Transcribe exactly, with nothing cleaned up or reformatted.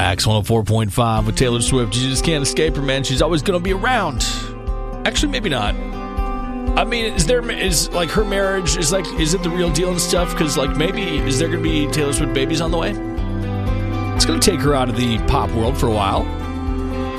Wax one oh four point five with Taylor Swift. You just can't escape her, man. She's always going to be around. Actually, maybe not. I mean, is there is like her marriage is like is it the real deal and stuff? Because like maybe is there going to be Taylor Swift babies on the way? It's going to take her out of the pop world for a while.